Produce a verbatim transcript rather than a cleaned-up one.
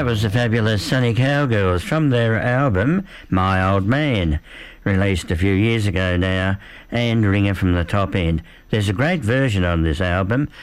that was the fabulous Sunny Cowgirls from their album My Old Man, released a few years ago now, and Ringer from the Top End. There's a great version on this album